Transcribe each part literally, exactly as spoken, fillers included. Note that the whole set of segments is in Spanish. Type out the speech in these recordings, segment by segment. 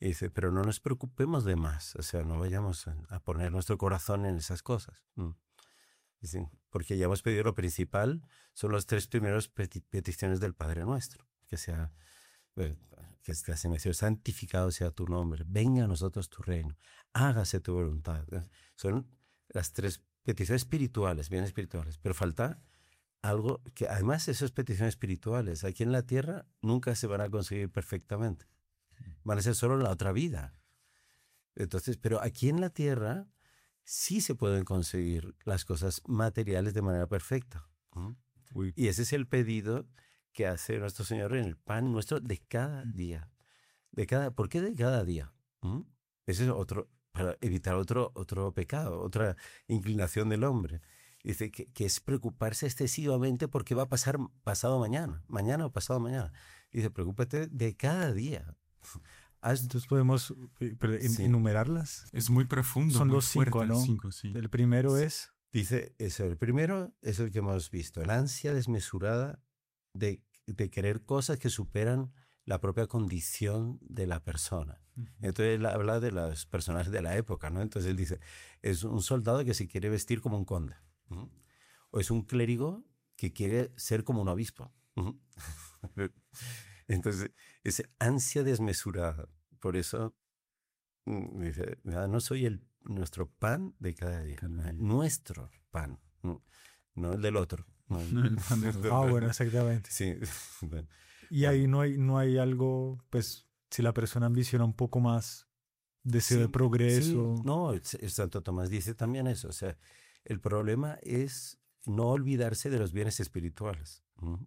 Y dice, pero no nos preocupemos de más, o sea, no vayamos a, a poner nuestro corazón en esas cosas. Mm. Dicen, porque ya hemos pedido lo principal, son las tres primeras peti peticiones del Padre Nuestro, que sea, eh, que sea santificado sea tu nombre, venga a nosotros tu reino, hágase tu voluntad. Son las tres peticiones espirituales, bien espirituales, pero falta algo que además esas peticiones espirituales aquí en la tierra nunca se van a conseguir perfectamente, van a ser solo en la otra vida. Entonces, pero aquí en la tierra sí se pueden conseguir las cosas materiales de manera perfecta. ¿Mm? Y ese es el pedido que hace nuestro Señor en el pan nuestro de cada día. De cada, ¿por qué de cada día? ¿Mm? Ese es otro, para evitar otro, otro pecado, otra inclinación del hombre. Dice que, que es preocuparse excesivamente porque va a pasar pasado mañana, mañana o pasado mañana. Dice, preocúpate de cada día. Entonces podemos sí. enumerarlas. Es muy profundo. Son muy los cinco, fuerte, ¿no? Cinco, sí. El primero es... Dice eso, el primero es el que hemos visto, el ansia desmesurada de, de querer cosas que superan la propia condición de la persona. Uh-huh. Entonces él habla de los personajes de la época, ¿no? Entonces él dice, es un soldado que se quiere vestir como un conde. Uh-huh. O es un clérigo que quiere ser como un obispo. Uh-huh. Entonces, es ansia desmesurada. Por eso, dice, no soy el, nuestro pan de cada día. Cada día. Nuestro pan, no el del otro. No el, no el pan del otro. Ah, bueno, exactamente. Sí. Y ahí no hay, no hay algo, pues, si la persona ambiciona un poco más, deseo sí, de progreso. Sí. No, el, el Santo Tomás dice también eso. O sea, el problema es no olvidarse de los bienes espirituales. ¿Mm?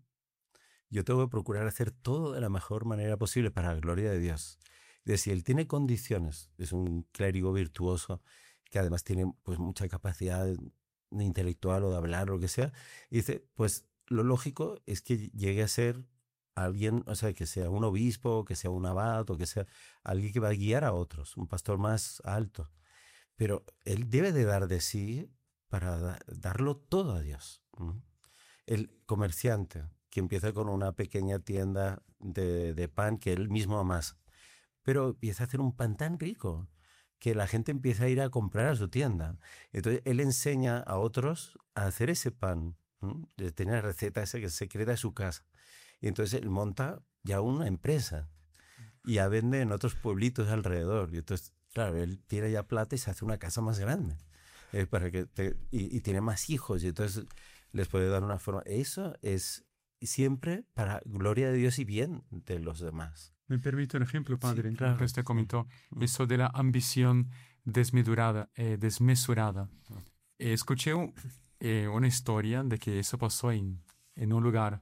Yo tengo que procurar hacer todo de la mejor manera posible para la gloria de Dios. De si él tiene condiciones, es un clérigo virtuoso que además tiene pues mucha capacidad de, de intelectual o de hablar o lo que sea, y dice, pues lo lógico es que llegue a ser alguien, o sea, que sea un obispo, que sea un abad, o que sea alguien que va a guiar a otros, un pastor más alto. Pero él debe de dar de sí para da, darlo todo a Dios. ¿Mm? El comerciante que empieza con una pequeña tienda de, de pan que él mismo amasa, pero empieza a hacer un pan tan rico que la gente empieza a ir a comprar a su tienda. Entonces él enseña a otros a hacer ese pan, ¿sí? Tiene la receta esa que es secreta de su casa. Y entonces él monta ya una empresa y ya vende en otros pueblitos alrededor. Y entonces, claro, él tiene ya plata y se hace una casa más grande. Eh, para que te, y, y tiene más hijos y entonces les puede dar una forma. Eso es siempre para gloria de Dios y bien de los demás. Me permite un ejemplo, padre. Sí, claro. Usted comentó sí. eso de la ambición desmesurada. Eh, desmesurada. Eh, escuché un, eh, una historia de que eso pasó en, en un lugar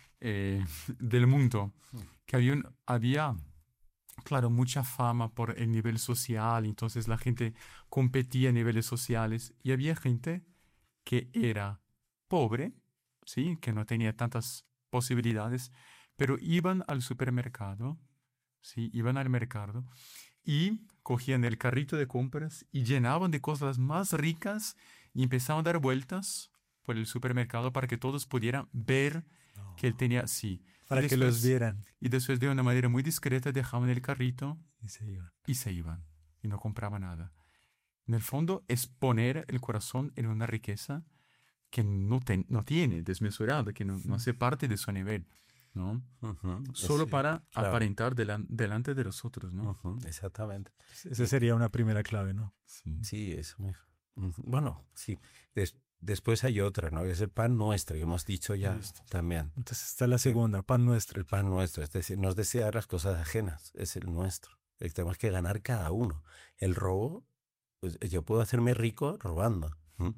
eh, del mundo, que había, un, había, claro, mucha fama por el nivel social, entonces la gente competía a niveles sociales y había gente que era pobre, ¿sí? Que no tenía tantas posibilidades, pero iban al supermercado, ¿sí? Iban al mercado y cogían el carrito de compras y llenaban de cosas más ricas y empezaban a dar vueltas por el supermercado para que todos pudieran ver no. que él tenía, sí. Para después, que los vieran. Y después de una manera muy discreta dejaban el carrito y se iban. Y se iban. Y no compraban nada. En el fondo es poner el corazón en una riqueza que no, ten, no tiene, desmesurada, que no, no hace parte de su nivel, ¿no? Uh-huh. Solo sí, para claro. aparentar delan, delante de los otros, ¿no? Uh-huh. Exactamente. Esa sería una primera clave, ¿no? Sí, sí eso. Uh-huh. Bueno, sí. Des, después hay otra, ¿no? Es el pan nuestro, que hemos dicho ya Listo. También. Entonces está la segunda, pan nuestro. El pan nuestro, es decir, no es desear las cosas ajenas, es el nuestro. El que tenemos que ganar cada uno. El robo, pues yo puedo hacerme rico robando. ¿Mm?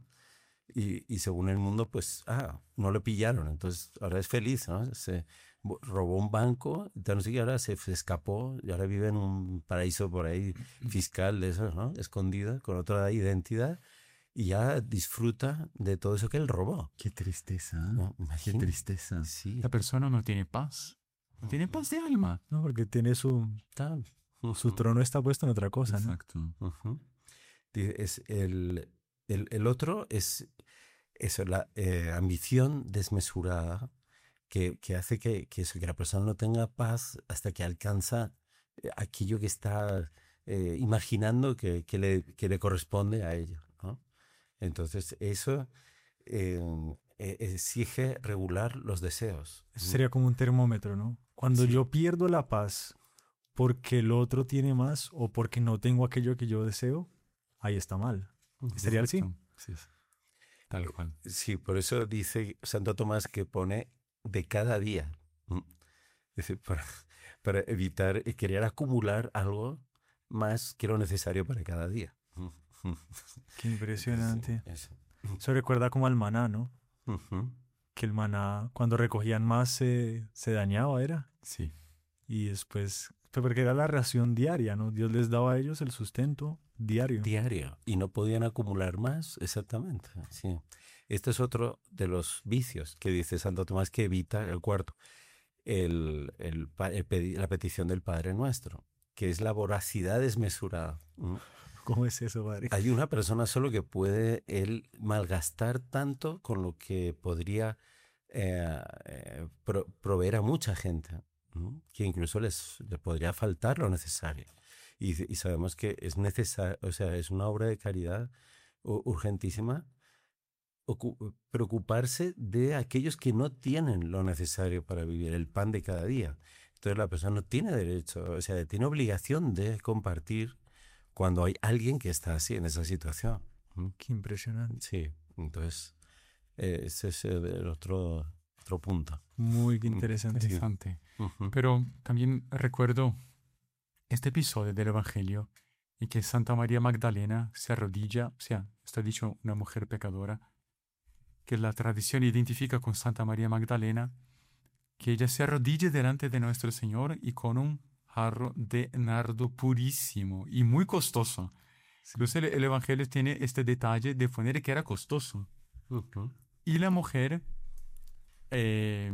Y, y según el mundo, pues, ah, no lo pillaron, entonces ahora es feliz, ¿no? Se robó un banco, entonces ahora se, se escapó y ahora vive en un paraíso por ahí fiscal de eso, ¿no? Escondido, con otra identidad y ya disfruta de todo eso que él robó. Qué tristeza, ¿eh? No, qué tristeza. Sí. La persona no tiene paz, no tiene paz de alma. No, porque tiene su, Tal. su uh-huh. trono está puesto en otra cosa, ¿no? Exacto. Uh-huh. Es el, el, el otro es eso, la eh, ambición desmesurada que, que hace que, que, eso, que la persona no tenga paz hasta que alcanza aquello que está eh, imaginando que, que, le, que le corresponde a ella, ¿no? Entonces eso eh, eh, exige regular los deseos. Eso sería como un termómetro, ¿no? Cuando Sí. yo pierdo la paz porque el otro tiene más o porque no tengo aquello que yo deseo, ahí está mal. ¿Sería así? Exacto. Sí, sí. Tal cual. Sí, por eso dice Santo Tomás que pone de cada día. ¿Mm? Dice, para, para evitar eh, querer acumular algo más que lo necesario para cada día. ¿Mm? Qué impresionante. Entonces, sí, Eso recuerda como al maná, ¿no? eso. Ujú. Que el maná, cuando recogían más, se, se dañaba, ¿era? Sí. Y después, pues porque era la ración diaria, ¿no? Dios les daba a ellos el sustento diario. Diario. Y no podían acumular más, exactamente. Sí. Este es otro de los vicios que dice Santo Tomás que evita el cuarto. El, el, pa- el pedi- la petición del Padre Nuestro, que es la voracidad desmesurada. ¿Mm? ¿Cómo es eso, padre? Hay una persona solo que puede él malgastar tanto con lo que podría eh, eh, pro- proveer a mucha gente, ¿no? Que incluso les, les podría faltar lo necesario. Y, y sabemos que es necesario, o sea, es una obra de caridad u- urgentísima ocu- preocuparse de aquellos que no tienen lo necesario para vivir el pan de cada día. Entonces la persona no tiene derecho, o sea, tiene obligación de compartir cuando hay alguien que está así, en esa situación. ¿Mm? Qué impresionante. Sí, entonces eh, ese es el otro, otro punto. Muy interesante. Interesante. Ujú. Pero también recuerdo este episodio del Evangelio en que Santa María Magdalena se arrodilla, o sea, está dicho una mujer pecadora, que la tradición identifica con Santa María Magdalena, que ella se arrodilla delante de nuestro Señor y con un jarro de nardo purísimo y muy costoso. Incluso el, el Evangelio tiene este detalle de poner que era costoso. Ujú. Y la mujer, eh,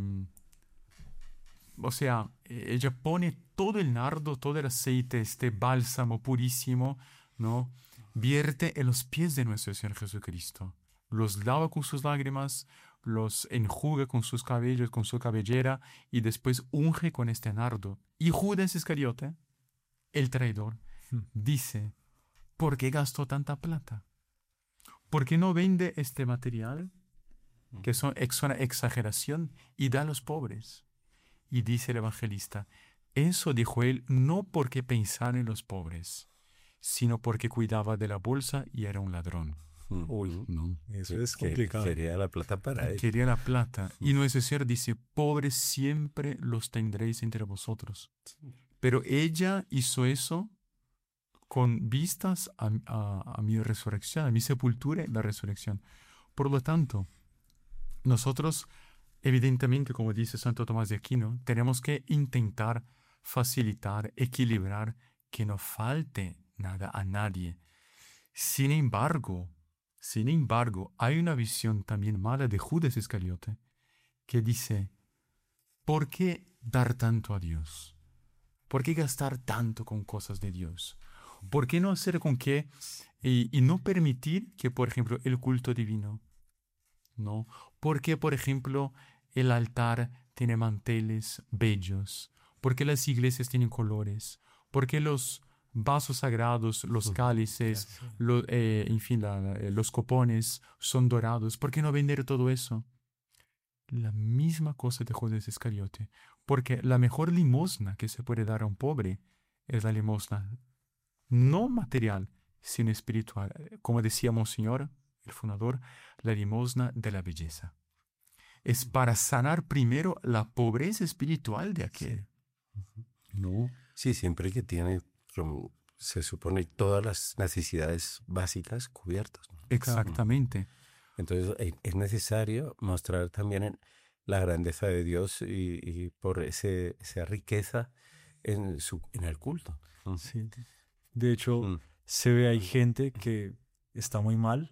o sea, eh, ella pone todo el nardo, todo el aceite, este bálsamo purísimo, ¿no? Vierte en los pies de nuestro Señor Jesucristo. Los lava con sus lágrimas, los enjuga con sus cabellos, con su cabellera, y después unge con este nardo. Y Judas Iscariote, el traidor, Hmm. dice, ¿por qué gastó tanta plata? ¿Por qué no vende este material, que son, es una exageración, y da a los pobres? Y dice el evangelista, eso dijo él no porque pensara en los pobres, sino porque cuidaba de la bolsa y era un ladrón. Uy, No. eso Que- es que complicado. Quería la plata para él. Quería la plata. Y nuestro Señor dice, pobres siempre los tendréis entre vosotros. Pero ella hizo eso con vistas a, a- a mi resurrección, a mi sepultura y la resurrección. Por lo tanto, nosotros, evidentemente, como dice Santo Tomás de Aquino, tenemos que intentar facilitar, equilibrar, que no falte nada a nadie. Sin embargo, sin embargo, hay una visión también mala de Judas Iscariote que dice, ¿por qué dar tanto a Dios? ¿Por qué gastar tanto con cosas de Dios? ¿Por qué no hacer con que y, y no permitir que, por ejemplo, el culto divino, ¿no? ¿Por qué, por ejemplo, el altar tiene manteles bellos? ¿Por qué las iglesias tienen colores? ¿Por qué los vasos sagrados, los cálices, lo- eh, en fin, la- la- eh, los copones son dorados? ¿Por qué no vender todo eso? La misma cosa de Judas Iscariote, porque la mejor limosna que se puede dar a un pobre es la limosna no material, sino espiritual. Como decía Monseñor, el fundador, la limosna de la belleza. Es para sanar primero la pobreza espiritual de aquel. No. Sí, siempre que tiene, como se supone, todas las necesidades básicas cubiertas, ¿no? Exactamente. Entonces eh, es necesario mostrar también en la grandeza de Dios y, y por ese, esa riqueza en, su, en el culto. Mm. Sí. De hecho, Mm. se ve, hay gente que está muy mal,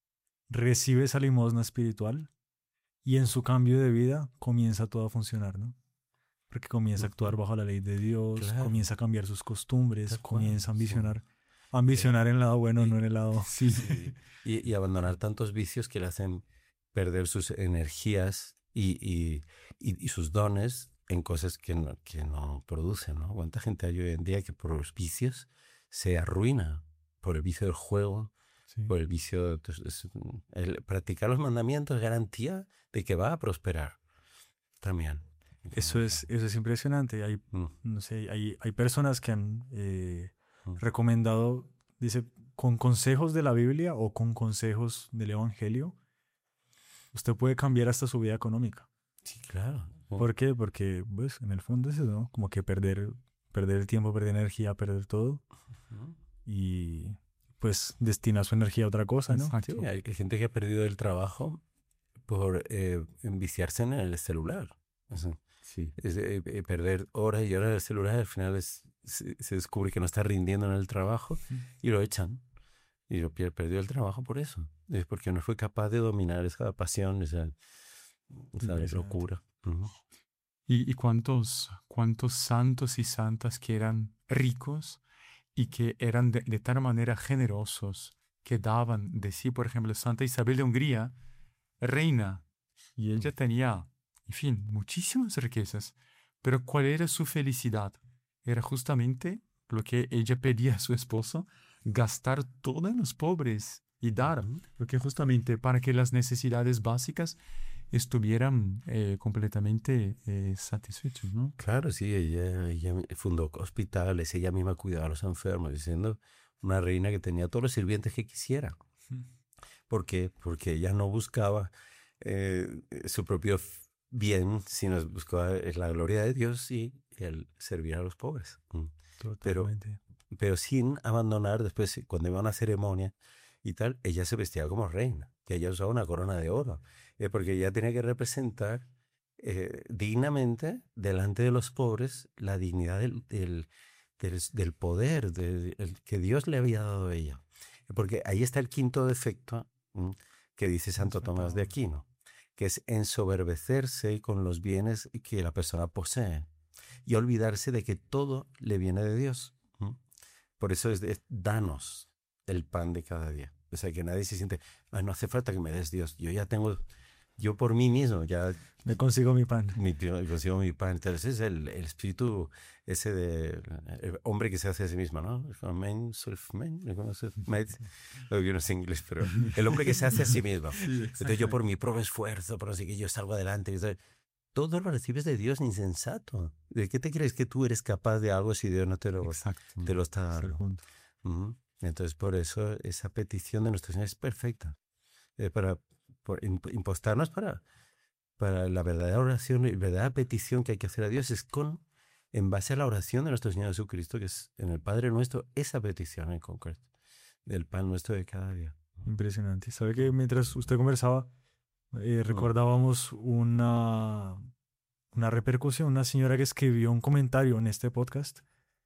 recibe esa limosna espiritual y en su cambio de vida comienza todo a funcionar, ¿no? Porque comienza a actuar bajo la ley de Dios, Claro. comienza a cambiar sus costumbres, Tal cual, comienza a sí. ambicionar. Ambicionar en el lado bueno, y- no en el lado... Sí. Sí. Y, y abandonar tantos vicios que le hacen perder sus energías y, y, y, y sus dones en cosas que no, que no producen, ¿no? ¿Cuánta gente hay hoy en día que por los vicios se arruina? Por el vicio del juego, Sí. por el vicio... Entonces, el practicar los mandamientos es garantía de que va a prosperar también. Eso es, eso es impresionante. Hay, Mm, no sé, hay, hay personas que han eh, mm. recomendado, dice, con consejos de la Biblia o con consejos del Evangelio, usted puede cambiar hasta su vida económica. Sí, claro. Mm. ¿Por qué? Porque, pues, en el fondo es eso, ¿no? Como que perder, perder el tiempo, perder energía, perder todo Ujú. y, pues, destina su energía a otra cosa, ¿no? Exacto. Sí, hay hay gente que ha perdido el trabajo por eh, enviciarse en el celular. O sea, Sí. es, eh, eh, perder horas y horas en el celular, al final es, se, se descubre que no está rindiendo en el trabajo y lo echan. Y lo pier- perdió el trabajo por eso. Es porque no fue capaz de dominar esa pasión, esa, esa Impresionante. locura. Ujú. ¿Y, y cuántos, cuántos santos y santas que eran ricos y que eran de, de tal manera generosos que daban de sí? Por ejemplo, Santa Isabel de Hungría, reina, y ella tenía, en fin, muchísimas riquezas, pero ¿cuál era su felicidad? Era justamente lo que ella pedía a su esposo, gastar todo en los pobres y dar, Ujú. porque justamente para que las necesidades básicas estuvieran eh, completamente eh, satisfechos, ¿no? Claro, sí, ella, ella fundó hospitales, ella misma cuidaba a los enfermos, diciendo una reina que tenía todos los sirvientes que quisiera. ¿Por qué? Porque ella no buscaba eh, su propio f- bien, sino buscaba eh, la gloria de Dios y el servir a los pobres. Mm. Pero, Totalmente. pero sin abandonar después, eh, cuando iba a una ceremonia y tal, ella se vestía como reina, que ella usaba una corona de oro, eh, porque ella tenía que representar eh, dignamente delante de los pobres la dignidad del, del, del, del poder de- el que Dios le había dado a ella. Porque ahí está el quinto defecto mm, que dice Santo Tomás de Aquino, que es ensoberbecerse con los bienes que la persona posee y olvidarse de que todo le viene de Dios. ¿Mm? Por eso es, es danos el pan de cada día. O sea, que nadie se siente, "Ay, no hace falta que me des Dios, yo ya tengo, yo por mí mismo ya Me consigo mi pan. mi, consigo mi pan". Entonces es el, el espíritu ese de el hombre que se hace a sí mismo, ¿no? Man, self-man, self-made. Yo no sé inglés, pero el hombre que se hace a sí mismo. Entonces yo por mi propio esfuerzo, por así que yo salgo adelante. Y tal. Todo lo recibes de Dios, insensato. ¿De qué te crees que tú eres capaz de algo si Dios no te lo, Exacto. te lo está Es el dando? punto. Ujú. Entonces por eso esa petición de nuestro Señor es perfecta. Eh, para por imp- impostarnos para para la verdadera oración y verdadera petición que hay que hacer a Dios es con, en base a la oración de nuestro Señor Jesucristo, que es en el Padre Nuestro, esa petición en concreto, del pan nuestro de cada día. Impresionante. ¿Sabe que mientras usted conversaba, eh, recordábamos una, una repercusión, una señora que escribió un comentario en este podcast?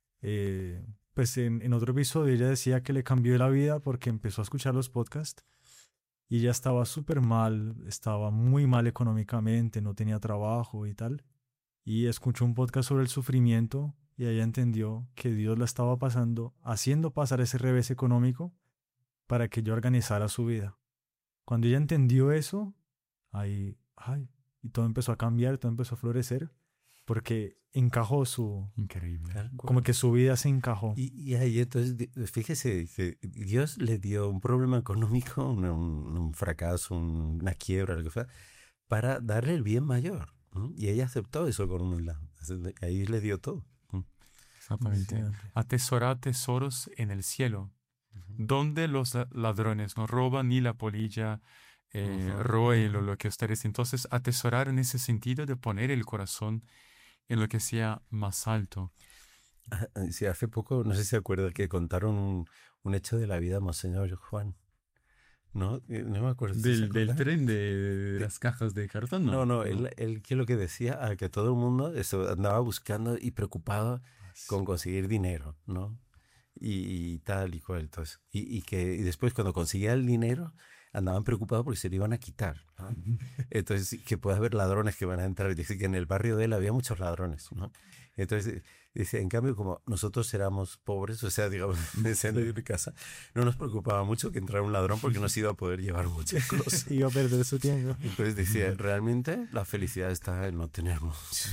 Eh, pues en, en otro episodio ella decía que le cambió la vida porque empezó a escuchar los podcasts y ella estaba súper mal, estaba muy mal económicamente, no tenía trabajo y tal. Y escuchó un podcast sobre el sufrimiento y ella entendió que Dios la estaba pasando, haciendo pasar ese revés económico para que ella organizara su vida. Cuando ella entendió eso, ahí, ay, y todo empezó a cambiar, todo empezó a florecer, porque encajó su, Increíble. Tal cual. como que su vida se encajó. Y, y ahí entonces, di- fíjese que Dios le dio un problema económico, un, un- un fracaso, un- una quiebra, lo que fuera, para darle el bien mayor. ¿Mm? Y ella aceptó eso con humildad. Entonces, ahí le dio todo. ¿Mm? Exactamente. Impresionante. Atesorar tesoros en el cielo, donde los la- ladrones no roban ni la polilla eh, Ujú. roe lo, lo que ustedes. Entonces, atesorar en ese sentido de poner el corazón en lo que sea más alto. Ah, sí, hace poco, no sé si se acuerda, que contaron un, un hecho de la vida de Monseñor Juan. ¿No? Eh, No me acuerdo. ¿usted se acuerda? tren de, las cajas de cartón, No, no, él, él que lo que decía, ah, que todo el mundo eso, andaba buscando y preocupado con conseguir dinero, ¿no? Y, y tal y cual. Entonces, y, y que y después cuando conseguía el dinero, andaban preocupados porque se lo iban a quitar, ¿no? Entonces, que puede haber ladrones que van a entrar. Dice que en el barrio de él había muchos ladrones, ¿no? Entonces, Dice, en cambio, como nosotros éramos pobres, o sea, digamos, en el centro de casa, no nos preocupaba mucho que entrara un ladrón porque no se iba a poder llevar muchas cosas. Iba a perder su tiempo. Entonces decía, realmente la felicidad está en no tener mucho.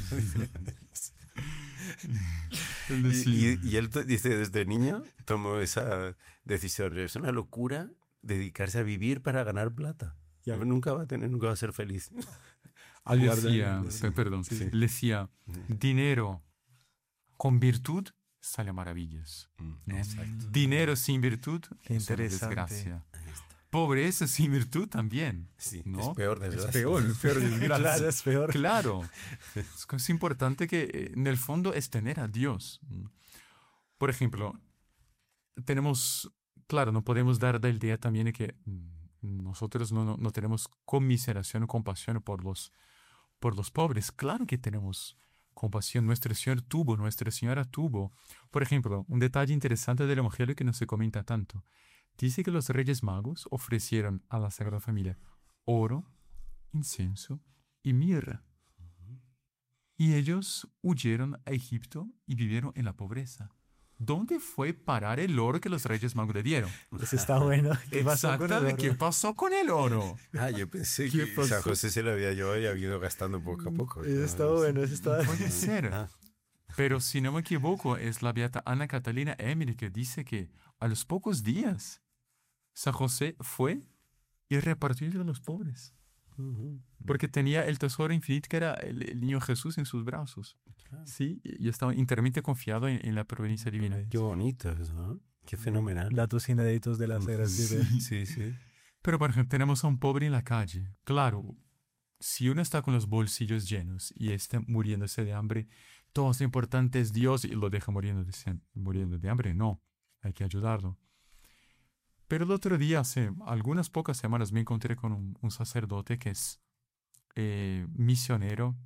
y, y, y él dice, desde niño tomó esa decisión. Es una locura dedicarse a vivir para ganar plata. Ya. Nunca va a tener, nunca va a ser feliz. Decía, perdón, sí. Le decía, dinero con virtud sale a maravillas. ¿No? Exacto. Dinero sin virtud es una Interesante. desgracia. Pobreza sin virtud también. Sí, ¿no? es peor desgracia. Es peor, es peor desgracia. Claro, es peor. Claro. Es, es importante que en el fondo es tener a Dios. Por ejemplo, tenemos, claro, no podemos dar la idea también de que nosotros no, no, no tenemos conmiseración o compasión por los, por los pobres. Claro que tenemos compasión. Nuestro Señor tuvo, Nuestra Señora tuvo. Por ejemplo, un detalle interesante del Evangelio que no se comenta tanto. Dice que los Reyes Magos ofrecieron a la Sagrada Familia oro, incienso y mirra. Y ellos huyeron a Egipto y vivieron en la pobreza. ¿Dónde fue parar el oro que los Reyes Magos le dieron? Eso está bueno. ¿Qué pasó con el oro? ¿Qué pasó con el oro? Ah, yo pensé que pasó? San José se lo había llevado y había ido gastando poco a poco. Eso está bueno, eso está bueno. Puede ser. Ah. Pero si no me equivoco, es la beata Ana Catalina Emmerich que dice que a los pocos días San José fue y repartió entre los pobres. Uh-huh. Porque tenía el tesoro infinito que era el, el niño Jesús en sus brazos. Claro. Sí, y estaba enteramente confiado en, en la providencia divina. Qué bonito eso, ¿no? Qué fenomenal. Datos inéditos de la Sagrada Escritura. Sí, sí, sí. Pero, por ejemplo, tenemos a un pobre en la calle. Claro, si uno está con los bolsillos llenos y está muriéndose de hambre, todo lo importante es Dios y lo deja muriendo de, muriendo de hambre. No, hay que ayudarlo. Pero el otro día, hace algunas pocas semanas, me encontré con un, un sacerdote que es eh, misionero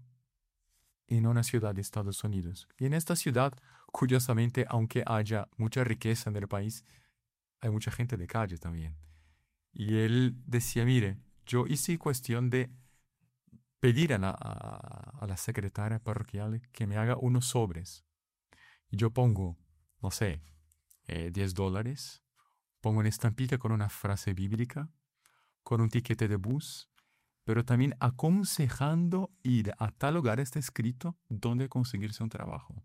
en una ciudad de Estados Unidos. Y en esta ciudad, curiosamente, aunque haya mucha riqueza en el país, hay mucha gente de calle también. Y él decía, mire, yo hice cuestión de pedir a la, a, a la secretaria parroquial que me haga unos sobres. Y yo pongo, no sé, eh, diez dólares, pongo una estampita con una frase bíblica, con un tiquete de bus, pero también aconsejando ir a tal lugar, está escrito, donde conseguirse un trabajo.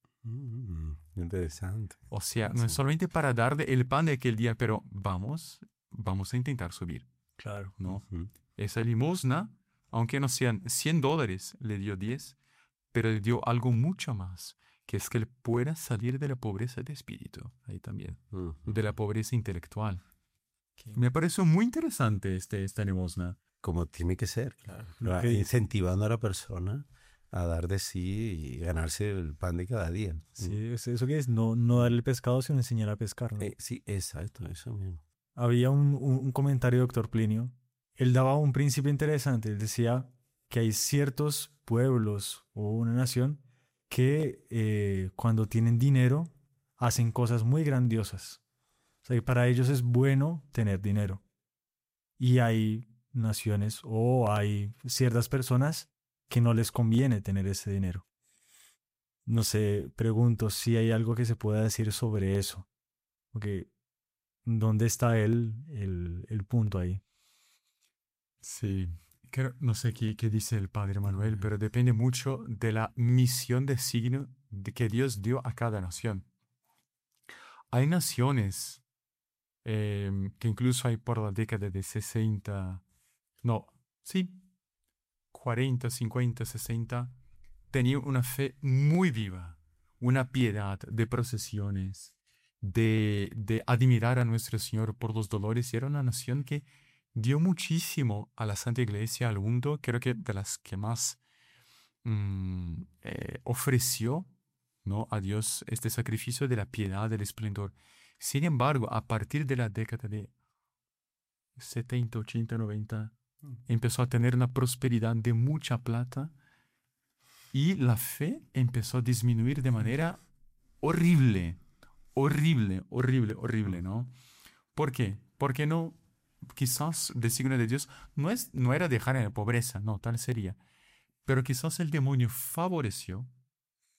Mm, interesante. O sea, no Sí. es solamente para darle el pan de aquel día, pero vamos, vamos a intentar subir, Claro. ¿no? Uh-huh. Esa limosna, aunque no sean cien dólares, le dio diez, pero le dio algo mucho más, que es que él pueda salir de la pobreza de espíritu, ahí también, Uh-huh. de la pobreza intelectual. Okay. Me pareció muy interesante este, esta limosna. Como tiene que ser, claro. Lo que- Incentivando a la persona a dar de sí y ganarse el pan de cada día. Sí, es- eso que es no, no darle el pescado, sino enseñar a pescar, ¿no? Eh, sí, exacto, eso mismo. Había un, un, un comentario de doctor Plinio. Él daba un principio interesante. Él decía que hay ciertos pueblos o una nación que eh, cuando tienen dinero hacen cosas muy grandiosas. O sea, que para ellos es bueno tener dinero. Y hay naciones o hay ciertas personas que no les conviene tener ese dinero. No sé, pregunto si hay algo que se pueda decir sobre eso. Porque, ¿dónde está el, el, el punto ahí? Sí, creo, no sé qué, qué dice el padre Manuel, pero depende mucho de la misión de signo de que Dios dio a cada nación. Hay naciones eh, que incluso hay por la década de sesenta, no, sí, cuarenta, cincuenta, sesenta, tenían una fe muy viva, una piedad de procesiones, de, de admirar a nuestro Señor por los dolores, y era una nación que dio muchísimo a la Santa Iglesia, al mundo, creo que de las que más mm, eh, ofreció, ¿no?, a Dios este sacrificio de la piedad, del esplendor. Sin embargo, a partir de la década de setenta, ochenta, noventa, empezó a tener una prosperidad de mucha plata y la fe empezó a disminuir de manera horrible, horrible, horrible, horrible, ¿no? ¿Por qué? Porque no, quizás el signo de Dios no, es, no era dejar en la pobreza, no, tal sería. Pero quizás el demonio favoreció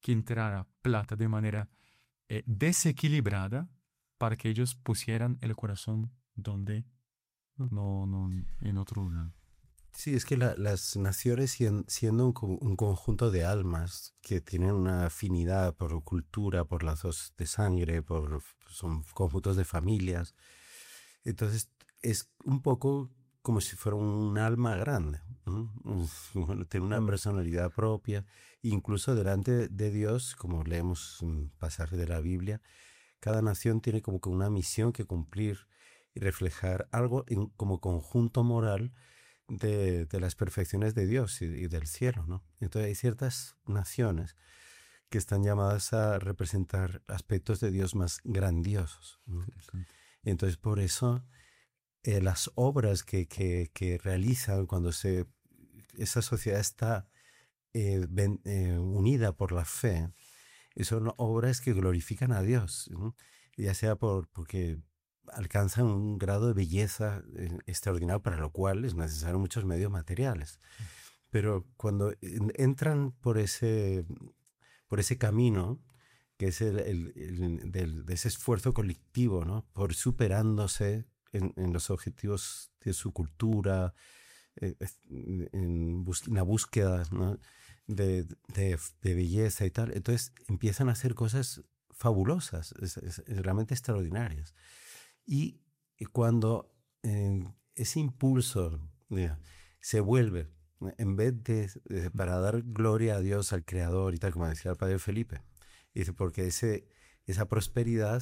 que entrara plata de manera eh, desequilibrada para que ellos pusieran el corazón donde no, no en otro lugar. Sí, es que la- las naciones sien- siendo un, co- un conjunto de almas que tienen una afinidad por cultura, por lazos de sangre, por son conjuntos de familias. Entonces es un poco como si fuera un alma grande, ¿no? Bueno, tiene una Mm. personalidad propia, incluso delante de Dios, como leemos un pasaje de la Biblia, cada nación tiene como que una misión que cumplir y reflejar algo en- como conjunto moral de, de las perfecciones de Dios y, y del cielo, ¿no? Entonces hay ciertas naciones que están llamadas a representar aspectos de Dios más grandiosos, ¿no? Interesante. Entonces por eso eh, las obras que, que, que realizan cuando se, esa sociedad está eh, ven- eh, unida por la fe, y son obras que glorifican a Dios, ¿no? Ya sea por, porque alcanzan un grado de belleza eh, extraordinario, para lo cual es necesario muchos medios materiales. Pero cuando en- entran por ese, por ese camino, que es el, el- el- del- de ese esfuerzo colectivo, ¿no? Por superándose en, en los objetivos de su cultura, eh, es- en, bus- en la búsqueda, ¿no? de, de- de belleza y tal. Entonces empiezan a hacer cosas fabulosas, es- es- es realmente extraordinarias. Y cuando eh, ese impulso mira, se vuelve, en vez de, de- para dar gloria a Dios, al Creador y tal, como decía el padre Felipe, dice, porque ese, esa prosperidad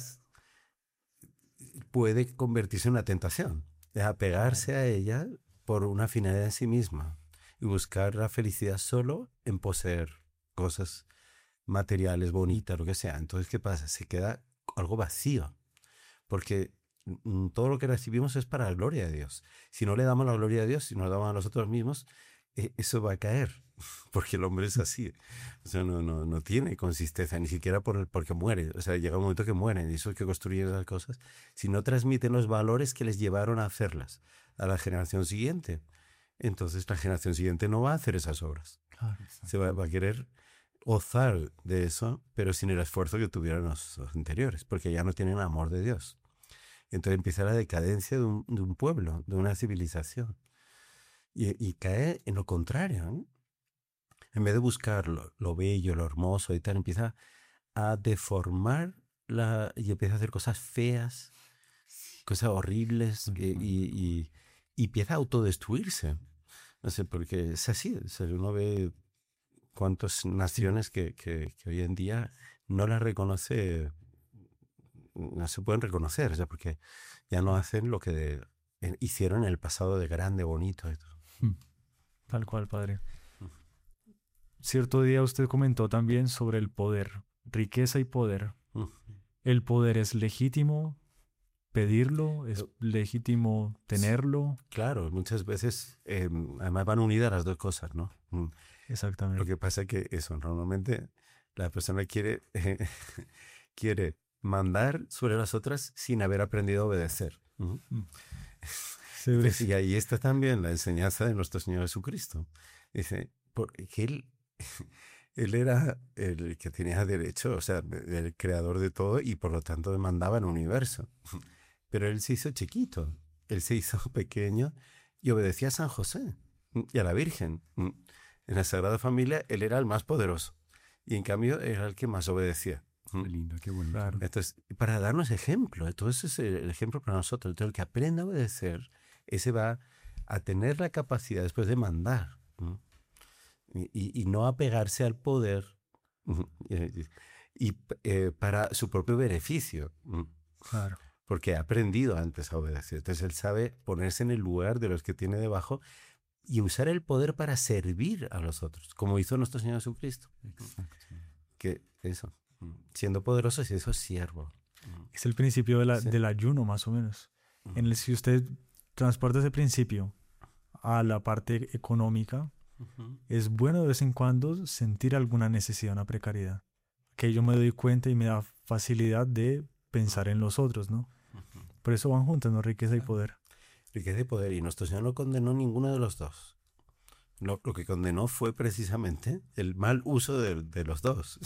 puede convertirse en una tentación, de apegarse a ella por una finalidad en sí misma y buscar la felicidad solo en poseer cosas materiales, bonitas, lo que sea. Entonces, ¿qué pasa? Se queda algo vacío, porque mm, todo lo que recibimos es para la gloria de Dios. Si no le damos la gloria a Dios, si no le damos a nosotros mismos, eh, eso va a caer, porque el hombre es así. O sea, no, no, no tiene consistencia, ni siquiera por el, porque muere. O sea, llega un momento que mueren, y eso es que construyen las cosas, si no transmiten los valores que les llevaron a hacerlas a la generación siguiente. Entonces la generación siguiente no va a hacer esas obras. Claro, Se va, va a querer gozar de eso, pero sin el esfuerzo que tuvieron los, los anteriores, porque ya no tienen amor de Dios. Entonces empieza la decadencia de un, de un pueblo, de una civilización. Y, y cae en lo contrario, ¿no? En vez de buscar lo, lo bello, lo hermoso y tal, empieza a deformar la, y empieza a hacer cosas feas, cosas horribles, Tal y, cual. y, y- y empieza a autodestruirse. No sé, porque es así. O sea, uno ve cuántas naciones que, que, que hoy en día no las reconoce, no se pueden reconocer, o sea, porque ya no hacen lo que de- eh, hicieron en el pasado de grande, bonito. y todo. Mm. Tal cual, padre. Cierto día usted comentó también sobre el poder, riqueza y poder. Mm. ¿El poder es legítimo pedirlo? ¿Es Eh, legítimo tenerlo? Claro, muchas veces eh, además van unidas las dos cosas, ¿no? Mm. Lo Exactamente. que pasa es que eso, normalmente la persona quiere, quiere mandar sobre las otras sin haber aprendido a obedecer. Ujú. Sí, Entonces, y ahí está también la enseñanza de nuestro Señor Jesucristo. Dice, porque él, él era el que tenía derecho, o sea, el creador de todo y por lo tanto mandaba el universo. Pero él se hizo chiquito, él se hizo pequeño y obedecía a San José y a la Virgen. En la Sagrada Familia él era el más poderoso y en cambio era el que más obedecía. Qué lindo, qué bonito. Claro. Entonces, para darnos ejemplo, entonces es el ejemplo para nosotros. Entonces, el que aprenda a obedecer, ese va a tener la capacidad después de mandar, ¿no? y, y- y no apegarse al poder ujú, y, y, eh, para su propio beneficio, ¿no? Claro. Porque ha aprendido antes a obedecer. Entonces él sabe ponerse en el lugar de los que tiene debajo y usar el poder para servir a los otros, como hizo nuestro Señor Jesucristo. Exacto. Que eso, siendo poderoso, si eso es siervo. Es el principio de la- Sí. del ayuno, más o menos. Ujú. En el si usted transporta ese principio a la parte económica, Ujú. es bueno de vez en cuando sentir alguna necesidad, una precariedad. Que yo me doy cuenta y me da facilidad de pensar en los otros, ¿no? Por eso van juntas, ¿no? Riqueza y poder. Riqueza y poder. Y nuestro Señor no condenó ninguno de los dos. Lo, lo que condenó fue precisamente el mal uso de, de los dos.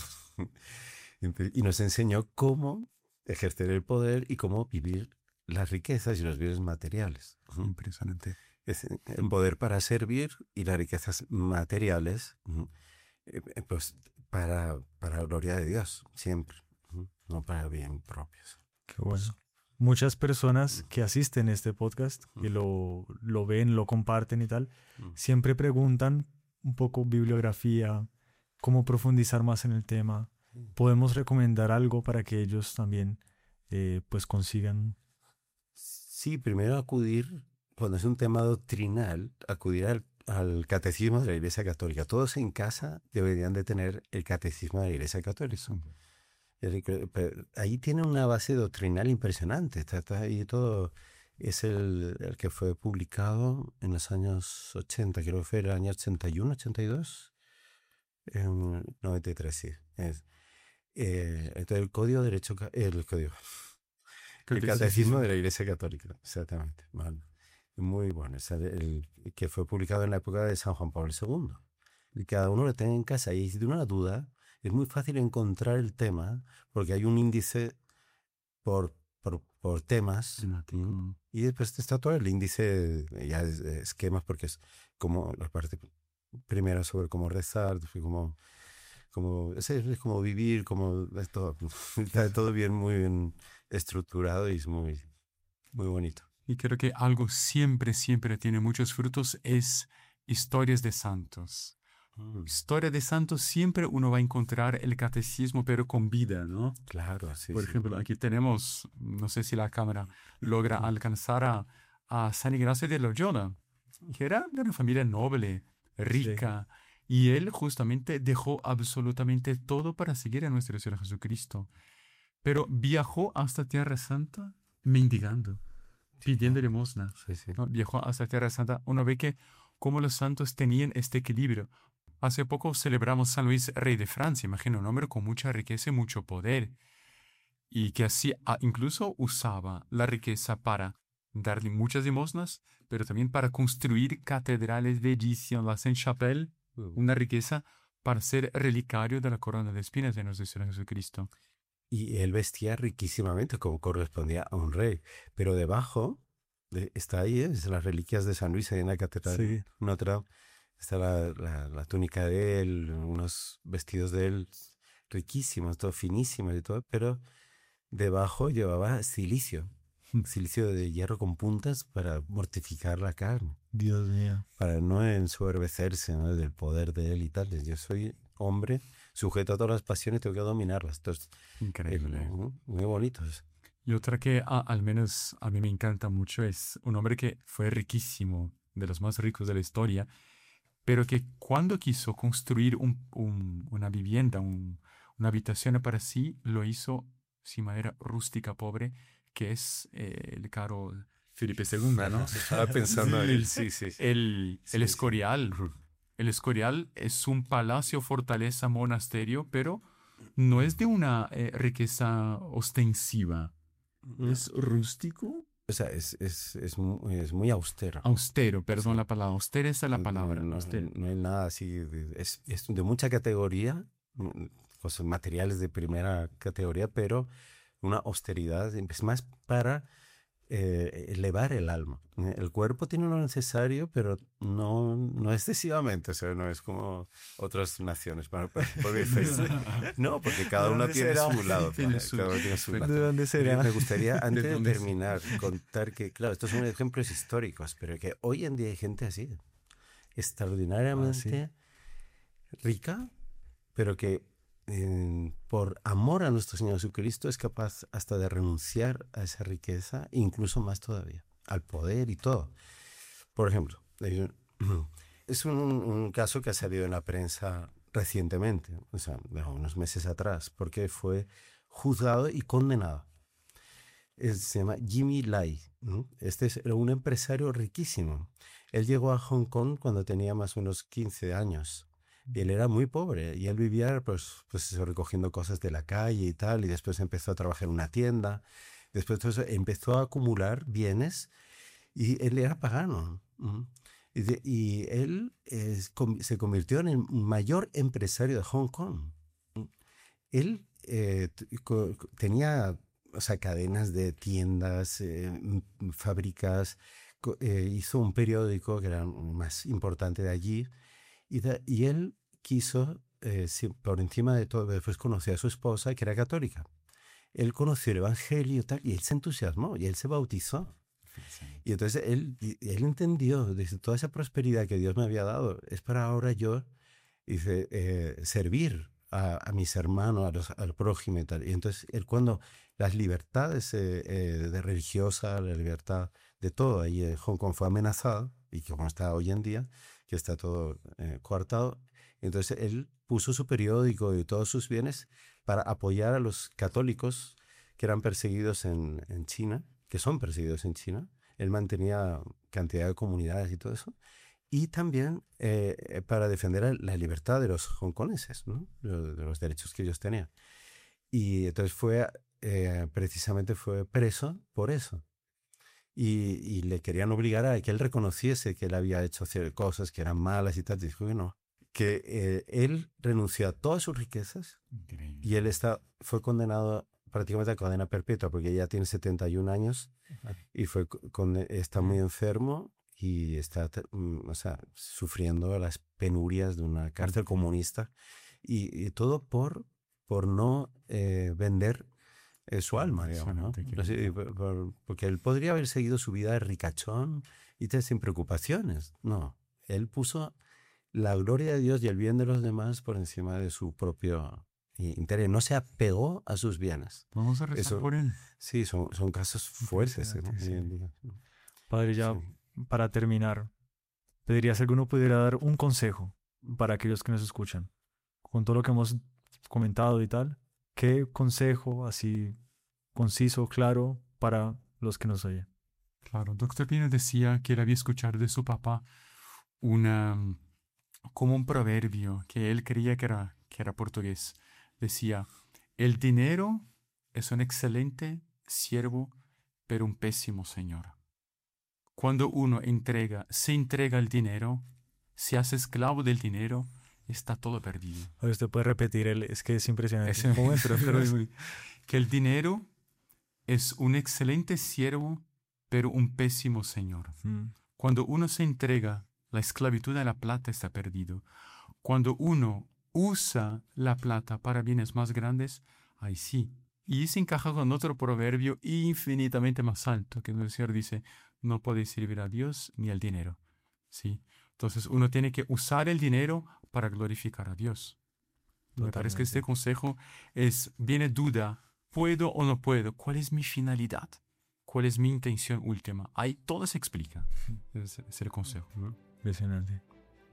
Y nos enseñó cómo ejercer el poder y cómo vivir las riquezas y los bienes materiales. Impresionante. Es el poder para servir y las riquezas materiales, eh, pues para, para gloria de Dios, siempre, no para bien propios. Qué bueno. Muchas personas que asisten a este podcast, que lo, lo ven, lo comparten y tal, siempre preguntan un poco bibliografía, cómo profundizar más en el tema. ¿Podemos recomendar algo para que ellos también eh, pues consigan? Sí, primero acudir, cuando es un tema doctrinal, acudir al, al catecismo de la Iglesia Católica. Todos en casa deberían de tener el catecismo de la Iglesia Católica. Ahí tiene una base doctrinal impresionante. Está, está ahí todo. Es el, el que fue publicado en los años ochenta, creo que fue el año ochenta y uno, ochenta y dos. En noventa y tres, sí. Es, eh, entonces, el Código de Derecho, el Código, el Catecismo de la Iglesia Católica, exactamente. Vale. Muy bueno. Es el, el que fue publicado en la época de San Juan Pablo segundo. Y cada uno lo tenga en casa. Y si tiene una duda, es muy fácil encontrar el tema, porque hay un índice por, por, por temas. ¿Mm? Y después está todo el índice, ya es, esquemas, porque es como la parte primera sobre cómo rezar, cómo, cómo, es, es como vivir, como es todo, está todo bien, muy bien estructurado y es muy, muy bonito. Y creo que algo siempre, siempre tiene muchos frutos es historias de santos. Mm. Historia de santos siempre uno va a encontrar el catecismo, pero con vida, ¿no? Claro, sí. Por sí. ejemplo, aquí tenemos, no sé si la cámara logra alcanzar a, a San Ignacio de Loyola, que era de una familia noble, rica, sí. Y él justamente dejó absolutamente todo para seguir a nuestro Señor Jesucristo. Pero viajó hasta Tierra Santa mendigando, pidiendo limosna. Sí, sí. ¿No? Viajó hasta Tierra Santa. Uno ve que cómo los santos tenían este equilibrio. Hace poco celebramos San Luis, rey de Francia. Imagina, un hombre con mucha riqueza y mucho poder. Y que así incluso usaba la riqueza para darle muchas limosnas, pero también para construir catedrales bellísimas. La Sainte-Chapelle, uh. una riqueza para ser relicario de la corona de espinas de nuestro Señor Jesucristo. Y él vestía riquísimamente, como correspondía a un rey. Pero debajo, de, está ahí, es las reliquias de San Luis en la catedral. Sí. Notre Dame. Está la, la, la túnica de él, unos vestidos de él riquísimos, todo finísimos y todo. Pero debajo llevaba silicio. Silicio de hierro con puntas para mortificar la carne. Dios mío. Para no ensoberbecerse, ¿no?, del poder de él y tal. Yo soy hombre sujeto a todas las pasiones, tengo que dominarlas. Entonces, increíble. Eh, muy bonitos. Y otra que a, al menos a mí me encanta mucho es un hombre que fue riquísimo, de los más ricos de la historia, pero que cuando quiso construir un, un, una vivienda, un, una habitación para sí, lo hizo sin manera rústica, pobre, que es eh, el caro Felipe segundo, ¿no? Estaba pensando en él, sí, sí. sí. El, sí, el Escorial. Sí. El Escorial es un palacio, fortaleza, monasterio, pero no es de una eh, riqueza ostensiva. Es rústico. O sea, es, es, es, muy, es muy austero. Austero, perdón, sí. La palabra. Austera es la palabra. No, no, no hay nada así. Es, es de mucha categoría, cosas materiales de primera categoría, pero una austeridad, es más para eh, elevar el alma. El cuerpo tiene lo necesario, pero no, no excesivamente, o sea, no es como otras naciones. Para, para, porque, no, porque cada uno tiene será? su lado. Tiene su, cada uno tiene su lado. ¿De dónde será? Me gustaría, antes de, de terminar, contar que, claro, estos son ejemplos históricos, pero que hoy en día hay gente así, extraordinariamente ah, ¿sí? rica, pero que Eh, por amor a nuestro Señor Jesucristo es capaz hasta de renunciar a esa riqueza, incluso más todavía, al poder y todo. Por ejemplo, es un, un caso que ha salido en la prensa recientemente, o sea, unos meses atrás, porque fue juzgado y condenado. Es, se llama Jimmy Lai. ¿no? Este es un empresario riquísimo. Él llegó a Hong Kong cuando tenía más o menos quince años. Y él era muy pobre y él vivía pues, pues recogiendo cosas de la calle y tal, y después empezó a trabajar en una tienda, después de eso empezó a acumular bienes y él era pagano. Y, de, y él es, com, se convirtió en el mayor empresario de Hong Kong. Él eh, co, tenía, o sea, cadenas de tiendas, eh, fábricas, co, eh, hizo un periódico que era el más importante de allí, y, de, y él quiso, eh, por encima de todo, después conoció a su esposa, que era católica. Él conoció el Evangelio y tal, y él se entusiasmó, y él se bautizó. Sí. Y entonces él, él entendió, dice, toda esa prosperidad que Dios me había dado, es para ahora yo, dice, eh, servir a, a mis hermanos, a los, al prójimo y tal. Y entonces él, cuando las libertades eh, eh, de religiosa, la libertad de todo ahí en Hong Kong fue amenazada, y como está hoy en día, que está todo eh, coartado, entonces él puso su periódico y todos sus bienes para apoyar a los católicos que eran perseguidos en, en China, que son perseguidos en China. Él mantenía cantidad de comunidades y todo eso. Y también eh, para defender la libertad de los hongkoneses, ¿no? de, de los derechos que ellos tenían. Y entonces fue, eh, precisamente fue preso por eso. Y, y le querían obligar a que él reconociese que él había hecho cosas que eran malas y tal. Y dijo que no. Que eh, él renunció a todas sus riquezas. Increíble. Y él está, fue condenado prácticamente a cadena perpetua porque ya tiene setenta y un años y fue con, está muy enfermo y está, o sea, sufriendo las penurias de una cárcel comunista y, y todo por, por no eh, vender eh, su alma, digamos, ¿no? Así, por, por, porque él podría haber seguido su vida de ricachón y sin preocupaciones. No, él puso la gloria de Dios y el bien de los demás por encima de su propio interés. No se apegó a sus bienes. Vamos a rezar Eso, por él. Sí, son, son casos fuertes. ¿no? Sí. Padre, ya sí. Para terminar, pediría si alguno pudiera dar un consejo para aquellos que nos escuchan. Con todo lo que hemos comentado y tal, ¿qué consejo así conciso, claro, para los que nos oyen? Claro, doctor Pino decía que él había escuchado de su papá una, como un proverbio que él creía que era, que era portugués. Decía, el dinero es un excelente siervo, pero un pésimo señor. Cuando uno entrega, se entrega el dinero, se hace esclavo del dinero, está todo perdido. Oye, usted puede repetir, el, es que es impresionante. Es, pero, pero es muy, que el dinero es un excelente siervo, pero un pésimo señor. Mm. Cuando uno se entrega, la esclavitud de la plata está perdido. Cuando uno usa la plata para bienes más grandes, ahí sí. Y se encaja con otro proverbio infinitamente más alto, que el Señor dice, no podéis servir a Dios ni al dinero. ¿Sí? Entonces uno tiene que usar el dinero para glorificar a Dios. Totalmente. Me parece que este consejo es, viene duda, ¿puedo o no puedo? ¿Cuál es mi finalidad? ¿Cuál es mi intención última? Ahí todo se explica. Ese es el consejo. Impresionante.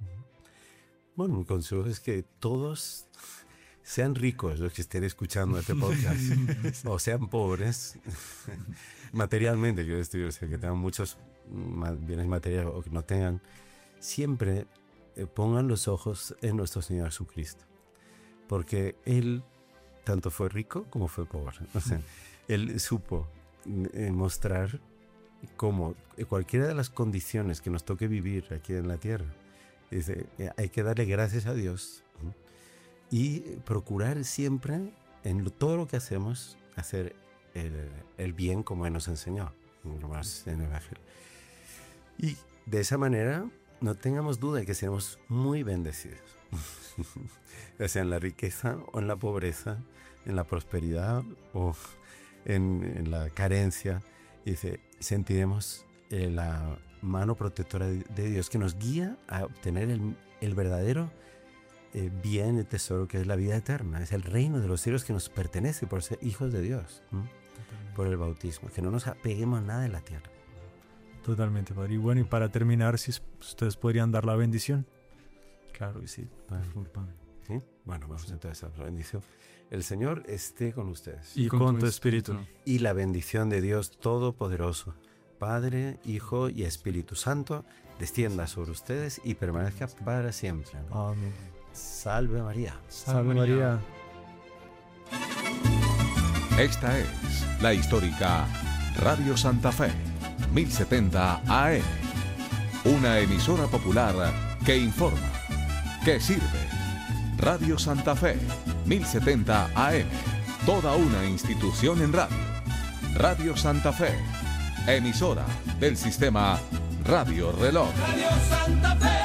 Bueno, mi consejo es que todos sean ricos los que estén escuchando este podcast, o sean pobres, materialmente, quiero decir, o sea, que tengan muchos bienes materiales o que no tengan, siempre eh, pongan los ojos en nuestro Señor Jesucristo, porque Él tanto fue rico como fue pobre. O sea, Él supo eh, mostrar cómo cualquiera de las condiciones que nos toque vivir aquí en la tierra, dice, hay que darle gracias a Dios y procurar siempre en todo lo que hacemos hacer el, el bien como Él nos enseñó en el Evangelio. Y de esa manera no tengamos duda de que seremos muy bendecidos, ya sea en la riqueza o en la pobreza, en la prosperidad o en, en la carencia. Y dice, sentiremos eh, la mano protectora de, de Dios que nos guía a obtener el, el verdadero eh, bien, el tesoro que es la vida eterna. Es el reino de los cielos que nos pertenece por ser hijos de Dios, ¿no? Por el bautismo, que no nos apeguemos a nada en la tierra. Totalmente, Padre. Y bueno, y para terminar, si ustedes podrían dar la bendición. Claro que sí, Padre. ¿Sí? Bueno, vamos entonces a la bendición. El Señor esté con ustedes. Y, y con, con tu espíritu. espíritu. Y la bendición de Dios Todopoderoso, Padre, Hijo y Espíritu Santo, descienda sobre ustedes y permanezca para siempre. Amén. Salve María. Salve María. Esta es la histórica Radio Santa Fe, mil setenta A M. Una emisora popular que informa, que sirve. Radio Santa Fe, mil setenta A M. Toda una institución en radio. Radio Santa Fe, emisora del sistema Radio Reloj. Radio Santa Fe,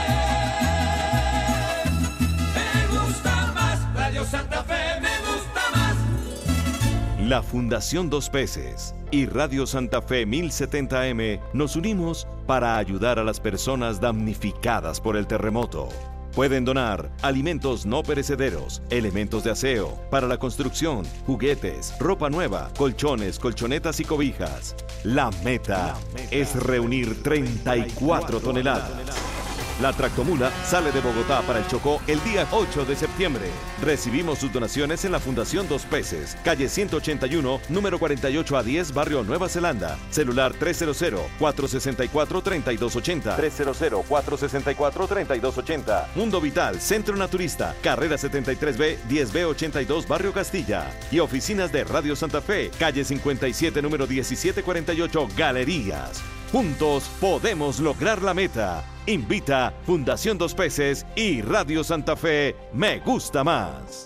me gusta más. Radio Santa Fe, me gusta más. La Fundación Dos Peces y Radio Santa Fe mil setenta A M nos unimos para ayudar a las personas damnificadas por el terremoto. Pueden donar alimentos no perecederos, elementos de aseo, para la construcción, juguetes, ropa nueva, colchones, colchonetas y cobijas. La meta, La meta es reunir treinta y cuatro toneladas. La tractomula sale de Bogotá para el Chocó el día ocho de septiembre. Recibimos sus donaciones en la Fundación Dos Peces, calle ciento ochenta y uno, número cuarenta y ocho a diez, barrio Nueva Zelanda. Celular tres cero cero, cuatro seis cuatro, tres dos ocho cero, tres cero cero, cuatro seis cuatro, tres dos ocho cero. Mundo Vital, Centro Naturista, carrera setenta y tres B, diez B ochenta y dos, barrio Castilla. Y oficinas de Radio Santa Fe, calle cincuenta y siete, número diecisiete cuarenta y ocho, Galerías. Juntos podemos lograr la meta. Invita Fundación Dos Peces y Radio Santa Fe, me gusta más.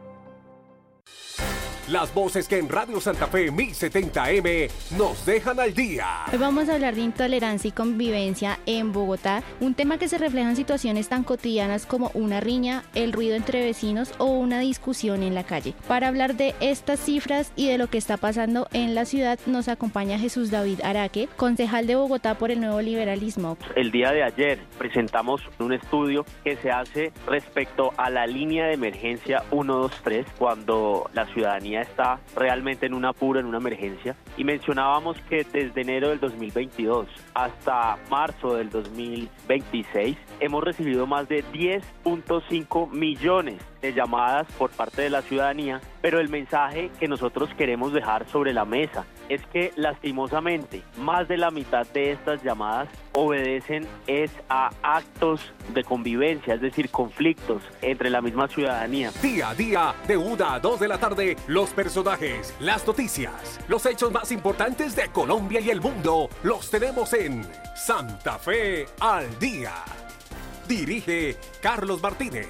Las voces que en Radio Santa Fe mil setenta M nos dejan al día. Hoy vamos a hablar de intolerancia y convivencia en Bogotá, un tema que se refleja en situaciones tan cotidianas como una riña, el ruido entre vecinos o una discusión en la calle. Para hablar de estas cifras y de lo que está pasando en la ciudad, nos acompaña Jesús David Araque, concejal de Bogotá por el Nuevo Liberalismo. El día de ayer presentamos un estudio que se hace respecto a la línea de emergencia uno dos tres cuando la ciudadanía está realmente en un apuro, en una emergencia, y mencionábamos que desde enero del dos mil veintidós hasta marzo del dos mil veintiséis hemos recibido más de diez punto cinco millones de llamadas por parte de la ciudadanía, pero el mensaje que nosotros queremos dejar sobre la mesa es que lastimosamente más de la mitad de estas llamadas obedecen es a actos de convivencia, es decir, conflictos entre la misma ciudadanía. Día a día, de una a dos de la tarde, los personajes, las noticias, los hechos más importantes de Colombia y el mundo, los tenemos en Santa Fe al Día. Dirige Carlos Martínez.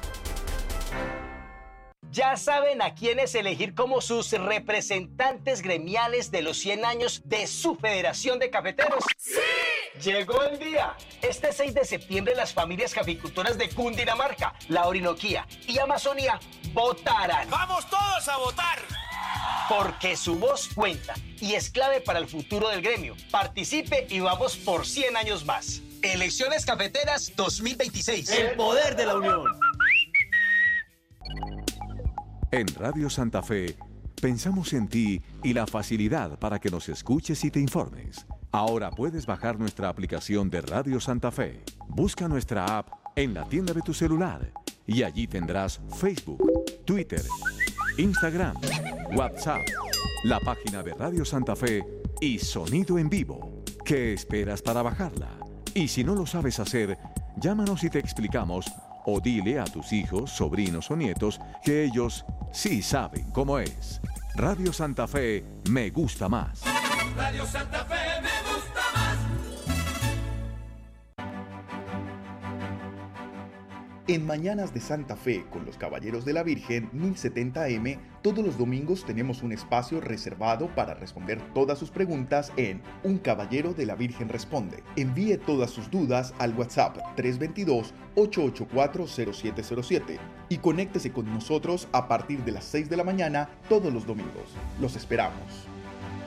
¿Ya saben a quiénes elegir como sus representantes gremiales de los cien años de su Federación de Cafeteros? ¡Sí! Llegó el día. Este seis de septiembre las familias caficultoras de Cundinamarca, la Orinoquía y Amazonía votarán. ¡Vamos todos a votar! Porque su voz cuenta y es clave para el futuro del gremio. Participe y vamos por cien años más. Elecciones Cafeteras dos mil veintiséis. El poder de la unión. En Radio Santa Fe, pensamos en ti y la facilidad para que nos escuches y te informes. Ahora puedes bajar nuestra aplicación de Radio Santa Fe. Busca nuestra app en la tienda de tu celular y allí tendrás Facebook, Twitter, Instagram, WhatsApp, la página de Radio Santa Fe y sonido en vivo. ¿Qué esperas para bajarla? Y si no lo sabes hacer, llámanos y te explicamos, o dile a tus hijos, sobrinos o nietos que ellos sí saben cómo es. Radio Santa Fe, me gusta más. Radio Santa Fe, me gusta más. En Mañanas de Santa Fe con los Caballeros de la Virgen mil setenta M, todos los domingos tenemos un espacio reservado para responder todas sus preguntas en Un Caballero de la Virgen Responde. Envíe todas sus dudas al WhatsApp tres dos dos, ocho ocho cuatro, cero siete cero siete y conéctese con nosotros a partir de las seis de la mañana todos los domingos. Los esperamos.